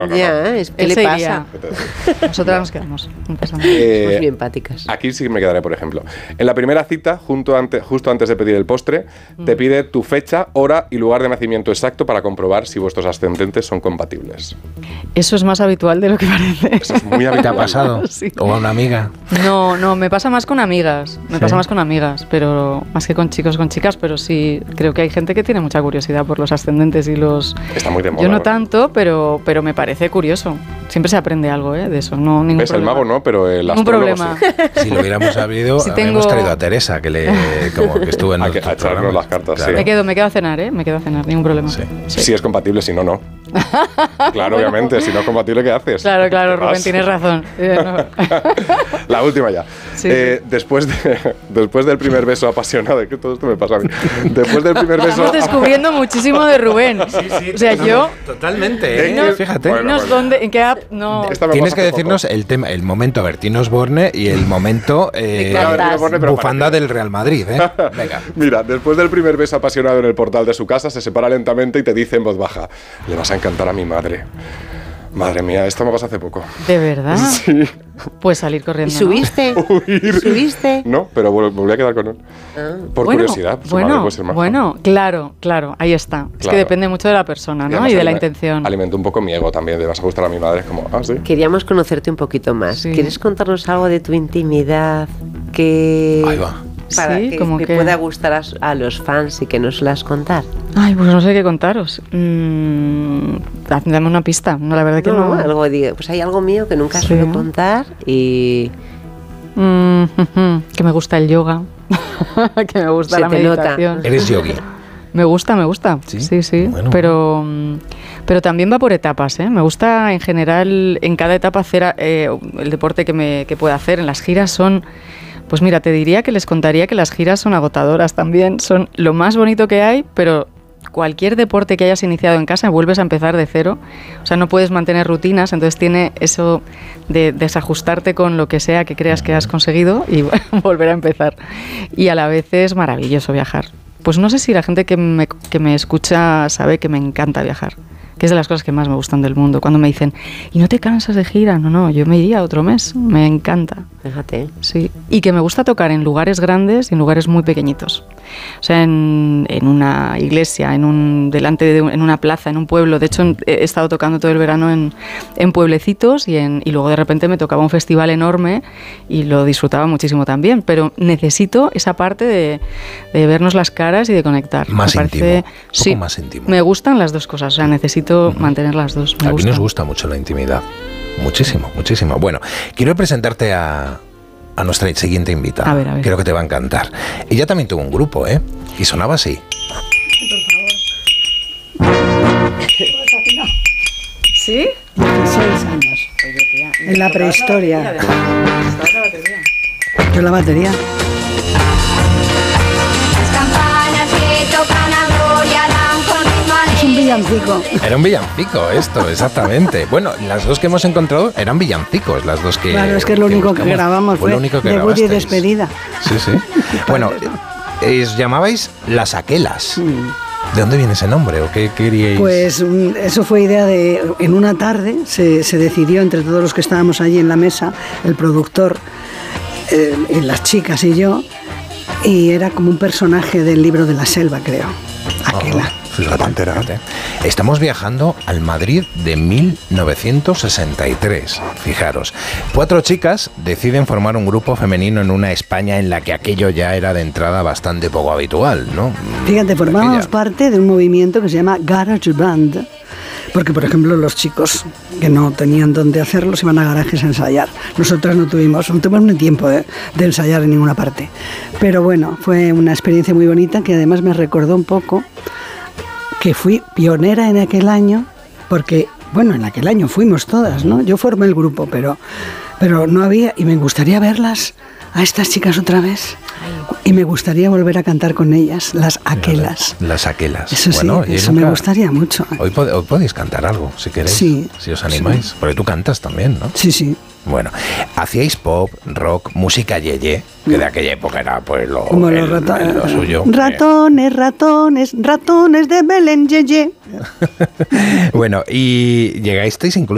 Ya, ¿qué le pasa? Nosotras nos quedamos. No pasa nada. Somos muy empáticas. Aquí sí me quedaré, por ejemplo. En la primera cita, justo antes de pedir el postre, te pide tu fecha, hora y lugar de nacimiento exacto para comprobar si vuestros ascendentes son compatibles. Eso es más habitual de lo que parece. Eso es muy habitual. ¿Te ha pasado? Sí. ¿O a una amiga? No, me pasa más con amigas. Pasa más con amigas, pero más que con chicos, con chicas, pero sí, creo que hay gente que tiene mucha curiosidad por los ascendentes y los... Está muy de moda. Yo no tanto, pero me parece curioso. Siempre se aprende algo de eso. No, ningún ¿Ves? problema. El mago no, pero el ningún astrólogo problema. sí. Si lo hubiéramos sabido, habríamos traído a Teresa, como que estuvo en a nuestro echarnos programa. las cartas, Claro. sí. Me quedo a cenar, me quedo a cenar, ningún problema. Sí. Si es compatible, si no, no. Claro, obviamente, si no es compatible, ¿qué haces? Claro, Rubén, Vas. tienes razón. La última ya. Sí. Después del primer beso apasionado, que todo esto me pasa a mí. Después del primer beso... Estamos descubriendo muchísimo de Rubén. O sea, yo... Totalmente, No, fíjate. bueno. ¿En qué app? No. Esta me Tienes pasa que hace decirnos poco. el tema, el momento Bertín Osborne y el momento bufanda del Real Madrid, ¿eh? Venga. Mira, después del primer beso apasionado en el portal de su casa, se separa lentamente y te dice en voz baja: le vas a encantar a mi madre. Madre mía, esto me pasó hace poco. ¿De verdad? Sí. Pues salir corriendo. ¿Y subiste? Huir. ¿Subiste? No, pero volví a quedar con él. Por curiosidad. Su madre puede ser maja. Claro, ahí está. Es Claro. que depende mucho de la persona, ¿no? además Y de la intención. Alimentó un poco mi ego también, de vas a gustar a mi madre. Es como, sí. Queríamos conocerte un poquito más. Sí. ¿Quieres contarnos algo de tu intimidad que... Ahí va. Para Sí, que como te que- pueda gustar a los fans y que nos las contar? Ay, pues no sé qué contaros. Dame una pista. No, la verdad que no. Algo pues hay algo mío que nunca Sí. suelo contar y... Que me gusta el yoga. Que me gusta Se la te nota. meditación. Eres yogi. Me gusta. Sí, Sí. bueno. Pero también va por etapas, ¿eh? Me gusta en general en cada etapa hacer el deporte que pueda hacer. En las giras son... Pues mira, te diría que les contaría que las giras son agotadoras también. Son lo más bonito que hay, pero cualquier deporte que hayas iniciado en casa vuelves a empezar de cero. O sea, no puedes mantener rutinas, entonces tiene eso de desajustarte con lo que sea que creas que has conseguido y volver a empezar. Y a la vez es maravilloso viajar. Pues no sé si la gente que me escucha sabe que me encanta viajar, que es de las cosas que más me gustan del mundo. Cuando me dicen, ¿y no te cansas de gira? No, yo me iría otro mes. Me encanta. Fíjate. Sí. Y que me gusta tocar en lugares grandes y en lugares muy pequeñitos. O sea, en una iglesia, en una plaza, en un pueblo. De hecho, he estado tocando todo el verano en pueblecitos y luego de repente me tocaba un festival enorme y lo disfrutaba muchísimo también. Pero necesito esa parte de vernos las caras y de conectar. Más Me íntimo, parece- un poco más íntimo. Me gustan las dos cosas. O sea, necesito mantener las dos. Me Aquí gusta. nos gusta mucho la intimidad. Muchísimo. Bueno, quiero presentarte a nuestra siguiente invitada. A ver. Creo que te va a encantar. Ella también tuvo un grupo, ¿eh? Y sonaba así. ¿Sí? 16 años. En la prehistoria. Yo la batería. Las campanas que tocan a gloria dan con ritmo Es un villancico. Era un villancico esto, exactamente. Bueno, las dos que hemos encontrado eran villancicos, las dos que... Claro, es que es lo único que buscamos. grabamos, Fue fue lo único que debut y grabasteis. despedida. Sí. Bueno, os llamabais Las Aquelas. ¿De dónde viene ese nombre o qué queríais? Pues eso fue idea de... En una tarde se decidió entre todos los que estábamos allí en la mesa, el productor, y las chicas y yo, y era como un personaje del libro de la selva, creo. Aquela. Ajá, fíjate. Estamos viajando al Madrid de 1963. Fijaros, 4 chicas deciden formar un grupo femenino en una España en la que aquello ya era de entrada bastante poco habitual, ¿no? Fíjate, formábamos Aquella. parte de un movimiento que se llama Garage Band, porque, por ejemplo, los chicos que no tenían dónde hacerlo se iban a garajes a ensayar. Nosotras no tuvimos ni tiempo de ensayar en ninguna parte. Pero bueno, fue una experiencia muy bonita que además me recordó un poco que fui pionera en aquel año, porque, bueno, en aquel año fuimos todas, ¿no? Yo formé el grupo, pero no había, y me gustaría verlas a estas chicas otra vez. Y me gustaría volver a cantar con ellas, las Aquelas. Las Aquelas. Eso sí, Bueno, y eso nunca- me gustaría mucho. Hoy podéis cantar algo, si queréis. Sí. Si os animáis. Porque tú cantas también, ¿no? Sí. Bueno, hacíais pop, rock, música yeye, que de aquella época era pues lo, Como los lo suyo. ratones de Belén, yeye. Bueno, y llegasteis incluso